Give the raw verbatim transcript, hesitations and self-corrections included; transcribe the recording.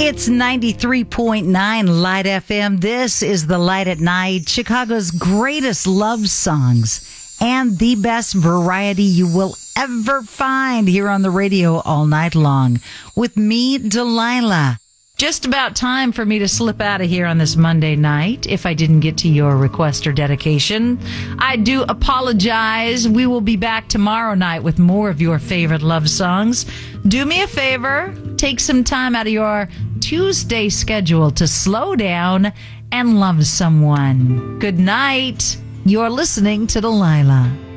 It's ninety-three point nine Light F M. This is the Light at Night, Chicago's greatest love songs and the best variety you will ever find here on the radio all night long. With me, Delilah. Just about time for me to slip out of here on this Monday night if I didn't get to your request or dedication. I do apologize. We will be back tomorrow night with more of your favorite love songs. Do me a favor, take some time out of your Tuesday schedule to slow down and love someone. Good night. You're listening to Delilah.